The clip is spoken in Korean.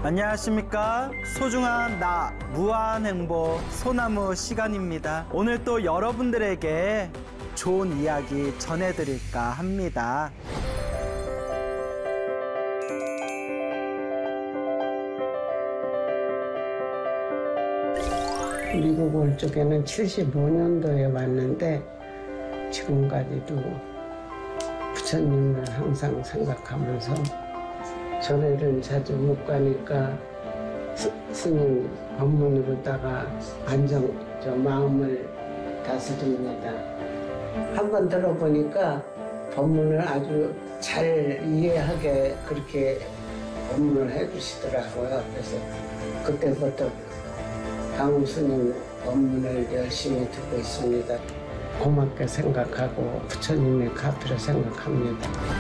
안녕하십니까. 소중한 나 무한행복 소나무 시간입니다. 오늘 또 여러분들에게 좋은 이야기 전해드릴까 합니다. 미국 올 적에는 75년도에 왔는데 지금까지도 부처님을 항상 생각하면서 절에는 자주 못 가니까 스님 법문으로다가 마음을 다스립니다. 한번 들어보니까 법문을 아주 잘 이해하게 그렇게 법문을 해주시더라고요. 그래서 그때부터 강훈 스님 법문을 열심히 듣고 있습니다. 고맙게 생각하고 부처님의 가피를 생각합니다.